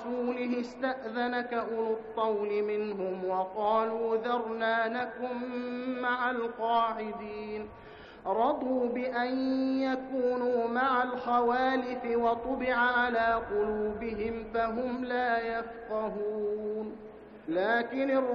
ورسوله استأذنك أولو الطول منهم وقالوا ذرنا نكن مع القاعدين رضوا بأن يكونوا مع الخوالف وطبع على قلوبهم فهم لا يفقهون لكن